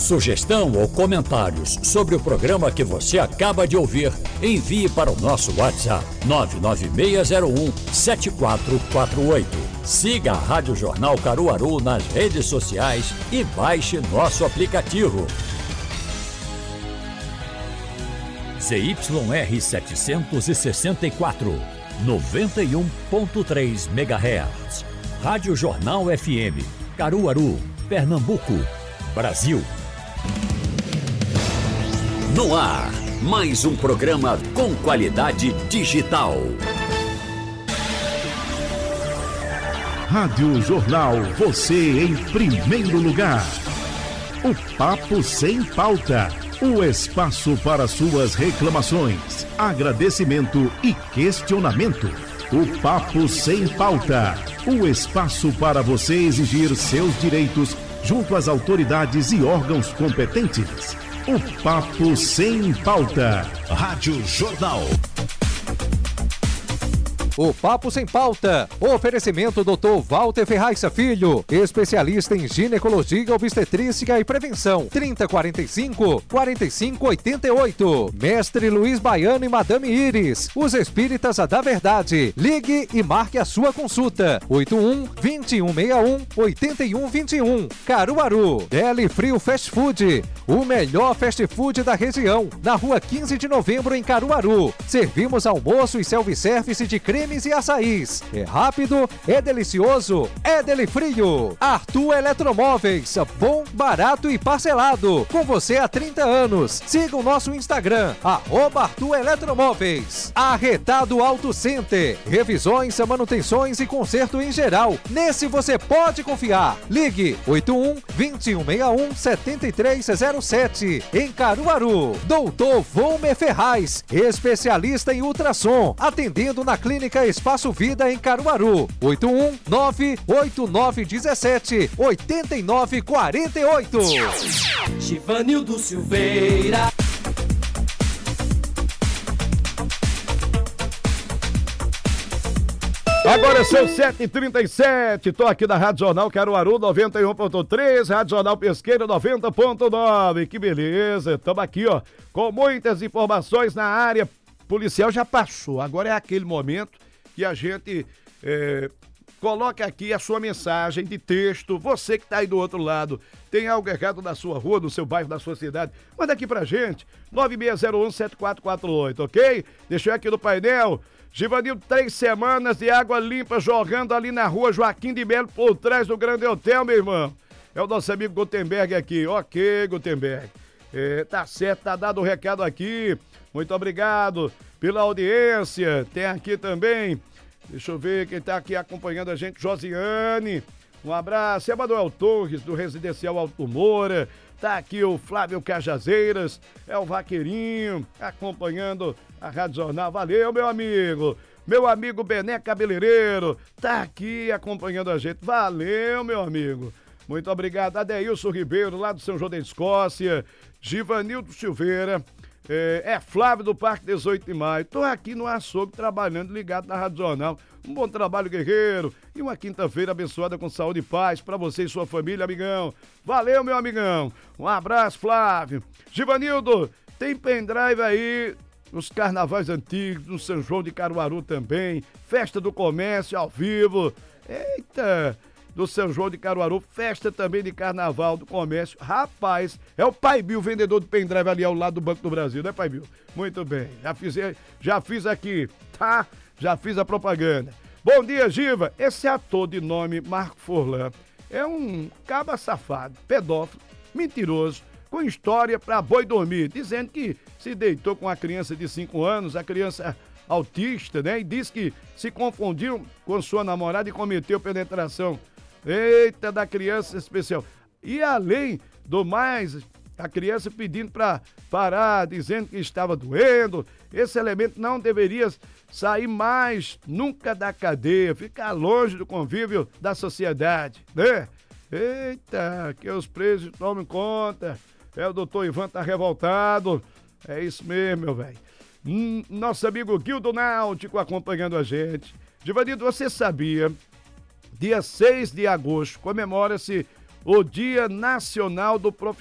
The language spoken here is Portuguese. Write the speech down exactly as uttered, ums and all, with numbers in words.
Sugestão ou comentários sobre o programa que você acaba de ouvir, envie para o nosso WhatsApp nove nove seis zero um sete quatro quatro oito. Siga a Rádio Jornal Caruaru nas redes sociais e baixe nosso aplicativo. Z Y R setecentos e sessenta e quatro, noventa e um ponto três megahertz. Rádio Jornal F M, Caruaru, Pernambuco, Brasil. No ar, mais um programa com qualidade digital. Rádio Jornal, você em primeiro lugar. O Papo Sem Pauta, o espaço para suas reclamações, agradecimento e questionamento. O Papo Sem Pauta, o espaço para você exigir seus direitos junto às autoridades e órgãos competentes. O Papo Sem Pauta. Rádio Jornal. O Papo Sem Pauta. Oferecimento doutor Walter Ferraz Filho, especialista em ginecologia, obstetrícia e prevenção. trinta, quarenta e cinco, quarenta e cinco, oitenta e oito. Mestre Luiz Baiano e Madame Iris, os espíritas da verdade. Ligue e marque a sua consulta. oito um, vinte e um sessenta e um, oitenta e um vinte e um. Caruaru. Deli Frio Fast Food, o melhor fast food da região. Na rua quinze de novembro, em Caruaru. Servimos almoço e self-service de cremes e açaís. É rápido, é delicioso, é Deli Frio. Arthur Eletromóveis, bom, barato e parcelado. Com você há trinta anos. Siga o nosso Instagram, arroba Arthur Eletromóveis. Arretado Auto Center, revisões, manutenções e conserto em geral. Nesse você pode confiar. Ligue oito um, vinte e um sessenta e um, setenta e três zero sete. Em Caruaru. doutor Volmer Ferraz, especialista em ultrassom, atendendo na Clínica Espaço Vida em Caruaru. oito um nove oito nove um sete oito nove quatro oito. Givanildo Silveira. Agora são sete e trinta e sete, tô aqui na Rádio Jornal Caruaru noventa e um ponto três, Rádio Jornal Pesqueira noventa ponto nove, que beleza, estamos aqui ó, com muitas informações na área policial, já passou, agora é aquele momento que a gente é, coloca aqui a sua mensagem de texto, você que tá aí do outro lado, tem algo errado na sua rua, no seu bairro, na sua cidade, manda aqui pra gente, nove seis zero um sete quatro quatro oito, ok? Deixa eu aqui no painel. Givanildo, três semanas de água limpa jogando ali na rua Joaquim de Melo, por trás do Grande Hotel, meu irmão. É o nosso amigo Gutenberg aqui. Ok, Gutenberg. É, tá certo, tá dado o recado aqui. Muito obrigado pela audiência. Tem aqui também, deixa eu ver quem tá aqui acompanhando a gente, Josiane. Um abraço. É Manuel Torres, do Residencial Alto Moura. Tá aqui o Flávio Cajazeiras, é o Vaqueirinho, acompanhando a Rádio Jornal. Valeu, meu amigo. Meu amigo Bené Cabeleireiro, tá aqui acompanhando a gente. Valeu, meu amigo. Muito obrigado. Adeilson Ribeiro, lá do São João da Escócia. Givanildo Silveira. É, é Flávio do Parque dezoito de maio. Tô aqui no açougue trabalhando, ligado na Rádio Jornal. Um bom trabalho, guerreiro. E uma quinta-feira abençoada com saúde e paz pra você e sua família, amigão. Valeu, meu amigão. Um abraço, Flávio. Givanildo, tem pendrive aí nos carnavais antigos, no São João de Caruaru também. Festa do Comércio ao vivo. Eita! Do São João de Caruaru, festa também de Carnaval do Comércio. Rapaz, é o Pai Bill, vendedor de pendrive ali ao lado do Banco do Brasil, né, Pai Bill? Muito bem, já fiz, já fiz aqui, tá? Já fiz a propaganda. Bom dia, Giva. Esse ator de nome Marco Furlan é um caba safado, pedófilo, mentiroso, com história pra boi dormir, dizendo que se deitou com uma criança de cinco anos, a criança autista, né? E disse que se confundiu com sua namorada e cometeu penetração. Eita, da criança especial. E além do mais, a criança pedindo para parar, dizendo que estava doendo. Esse elemento não deveria sair mais nunca da cadeia, ficar longe do convívio da sociedade, né? Eita, que os presos tomem conta. É, o doutor Ivan tá revoltado. É isso mesmo, meu velho. Hum, nosso amigo Guildo Náutico acompanhando a gente. Givanildo, você sabia? Dia seis de agosto comemora-se o Dia Nacional do Profissional.